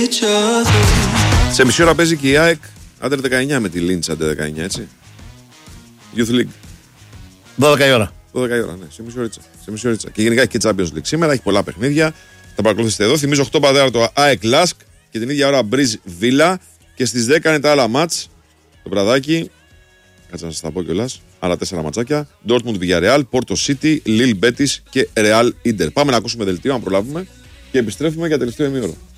Σε μισή ώρα παίζει και η ΑΕΚ Άντερ 19 με τη Λίντς Άντερ 19, έτσι. Youth League. 12 η ώρα. 12 η ώρα, ναι, σε μισή ώριτσα. Και γενικά έχει και Champions League σήμερα, έχει πολλά παιχνίδια. Θα παρακολουθήσετε εδώ. Θυμίζω 8 πατέρα το ΑΕΚ Lask και την ίδια ώρα Μπριζ Villa. Και στις 10 είναι τα άλλα μάτς. Το βραδάκι. Κάτσε να σας τα πω κιόλας. Άλλα 4 ματσάκια. Dortmund Villarreal, Porto City, Lille Betis και Real Inter. Πάμε να ακούσουμε δελτίο, αν προλάβουμε. Και επιστρέφουμε για τελευταίο ημίωρο.